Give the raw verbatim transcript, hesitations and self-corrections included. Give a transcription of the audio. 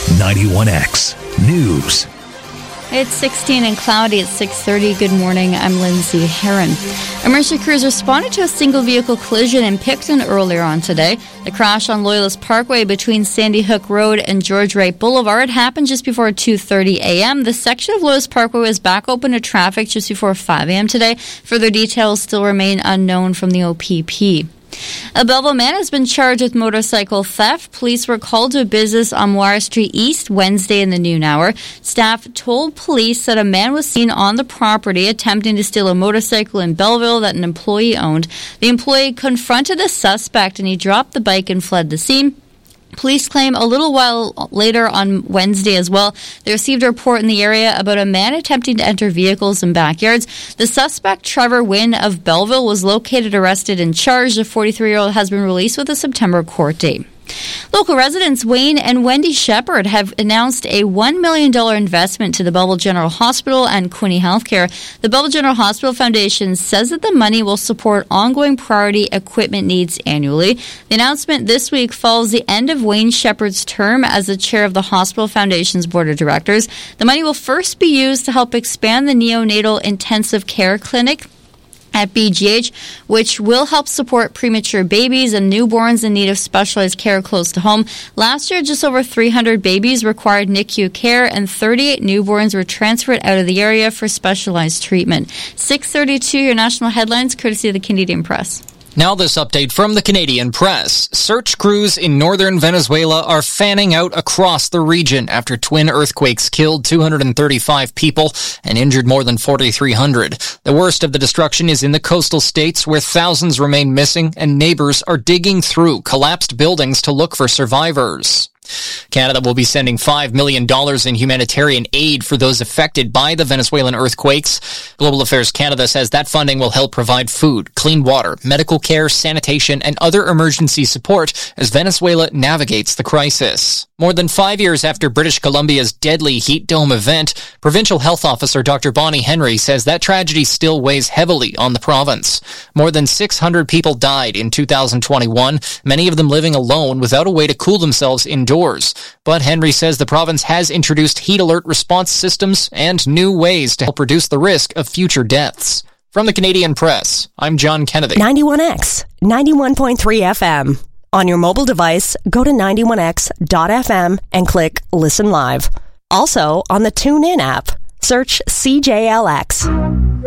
ninety-one X News. It's sixteen and cloudy at six thirty. Good morning. I'm Lindsay Herron. Emergency crews responded to a single vehicle collision in Picton earlier on today. The crash on Loyalist Parkway between Sandy Hook Road and George Wright Boulevard happened just before two thirty a.m. The section of Loyalist Parkway was back open to traffic just before five a.m. today. Further details still remain unknown from the O P P. A Belleville man has been charged with motorcycle theft. Police were called to a business on Moira Street East Wednesday in the noon hour. Staff told police that a man was seen on the property attempting to steal a motorcycle in Belleville that an employee owned. The employee confronted the suspect and he dropped the bike and fled the scene. Police claim a little while later on Wednesday as well, they received a report in the area about a man attempting to enter vehicles in backyards. The suspect, Trevor Wynn of Belleville, was located, arrested, and charged. The forty-three-year-old has been released with a September court date. Local residents Wayne and Wendy Shepherd have announced a one million dollars investment to the Belleville General Hospital and Quinte Healthcare. The Belleville General Hospital Foundation says that the money will support ongoing priority equipment needs annually. The announcement this week follows the end of Wayne Shepherd's term as the chair of the Hospital Foundation's Board of Directors. The money will first be used to help expand the neonatal intensive care clinic at B G H, which will help support premature babies and newborns in need of specialized care close to home. Last year, just over three hundred babies required N I C U care, and thirty-eight newborns were transferred out of the area for specialized treatment. six thirty-two, your national headlines, courtesy of the Canadian Press. Now this update from the Canadian Press. Search crews in northern Venezuela are fanning out across the region after twin earthquakes killed two hundred thirty-five people and injured more than forty-three hundred. The worst of the destruction is in the coastal states, where thousands remain missing and neighbors are digging through collapsed buildings to look for survivors. Canada will be sending five million dollars in humanitarian aid for those affected by the Venezuelan earthquakes. Global Affairs Canada says that funding will help provide food, clean water, medical care, sanitation, and other emergency support as Venezuela navigates the crisis. More than five years after British Columbia's deadly heat dome event, Provincial Health Officer Doctor Bonnie Henry says that tragedy still weighs heavily on the province. More than six hundred people died in two thousand twenty-one, many of them living alone without a way to cool themselves indoors. But Henry says the province has introduced heat alert response systems and new ways to help reduce the risk of future deaths. From the Canadian Press, I'm John Kennedy. ninety-one X, ninety-one point three F M. On your mobile device, go to ninety-one x dot f m and click Listen Live. Also, on the TuneIn app, search C J L X.